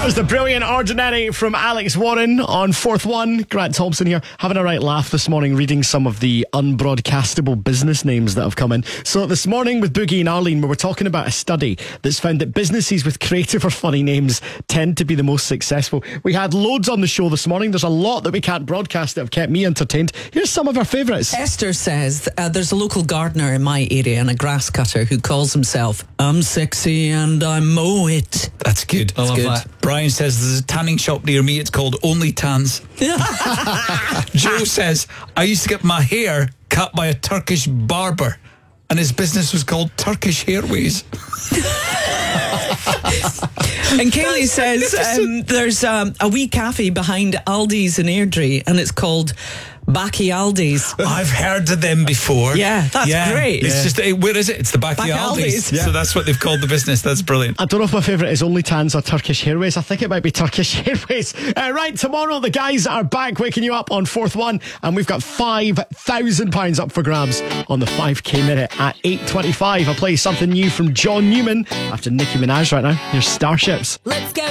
was the brilliant Ordinary from Alex Warren on Fourth One. Grant Thompson here, having a right laugh this morning, reading some of the unbroadcastable business names that have come in. So this morning with Boogie and Arlene, we were talking about a study that's found that businesses with creative or funny names tend to be the most successful. We had loads on the show this morning. There's a lot that we can't broadcast that have kept me entertained. Here's some of our favourites. Esther says there's a local gardener in my area and a grass cutter who calls himself I'm sexy and I mow it. That's good. I love good. that. Brian says there's a tanning shop near me. It's called Only Tans. Joe says I used to get my hair cut by a Turkish barber, and his business was called Turkish Hairways. And Kaylee says there's a wee cafe behind Aldi's in Airdrie, and it's called Baki Aldi's. I've heard of them before. Yeah, that's great. It's just, where is it? It's the Baki Aldi's. Yeah. So that's what they've called the business. That's brilliant. I don't know if my favourite is Only Tans or Turkish Airways. I think it might be Turkish Airways. Right, tomorrow the guys are back waking you up on Fourth One, and we've got £5,000 up for grabs on the 5k minute at 8:25. I'll play something new from John Newman after Nicki Minaj right now. Here's Starships. Let's go.